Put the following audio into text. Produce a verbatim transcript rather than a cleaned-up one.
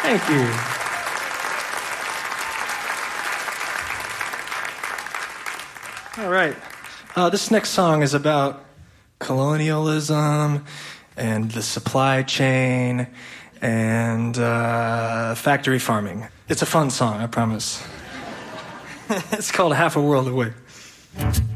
Thank you. All right. Uh, this next song is about colonialism and the supply chain and uh, factory farming. It's a fun song, I promise. It's called Half a World Away.